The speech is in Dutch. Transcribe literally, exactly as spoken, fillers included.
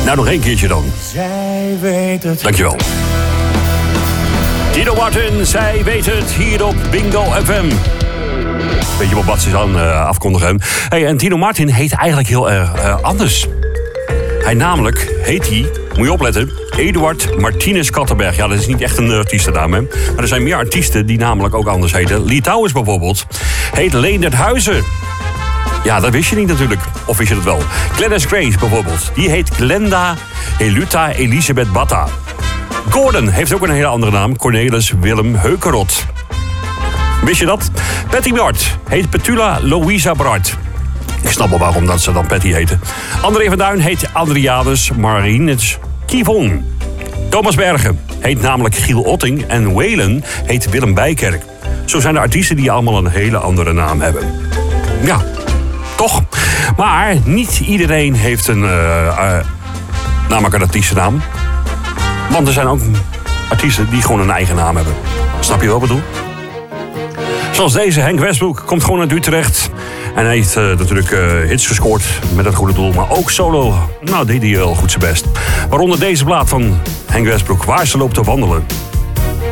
Nou, nog één keertje dan. Zij weet het. Dankjewel. Tino Martin, zij weet het, hier op Bingo F M. Weet je wat Bats is aan uh, afkondigen. Hey, en Tino Martin heet eigenlijk heel erg uh, anders. Hij namelijk heet hij, moet je opletten, Eduard Martinez Kattenberg. Ja, dat is niet echt een artiestennaam, hè. Maar er zijn meer artiesten die namelijk ook anders heten. Lee Towers bijvoorbeeld heet Leendert Huizen. Ja, dat wist je niet natuurlijk. Of wist je dat wel? Glennis Grace bijvoorbeeld. Die heet Glenda Heluta Elisabeth Batta. Gordon heeft ook een hele andere naam. Cornelis Willem Heukerot. Wist je dat? Patty Bart heet Petula Louisa Bart. Ik snap wel waarom dat ze dan Patty heten. André van Duin heet Adrianus Marinus Kivon. Thomas Bergen heet namelijk Giel Otting. En Whalen heet Willem Bijkerk. Zo zijn de artiesten die allemaal een hele andere naam hebben. Ja, toch? Maar niet iedereen heeft een uh, uh, namelijk een artiestennaam. Want er zijn ook artiesten die gewoon een eigen naam hebben. Snap je wat ik bedoel? Zoals deze, Henk Westbroek, komt gewoon uit Utrecht. En hij heeft uh, natuurlijk uh, hits gescoord met het goede doel. Maar ook solo, nou deed hij wel goed zijn best. Waaronder deze plaat van Henk Westbroek, Waar ze loopt te wandelen.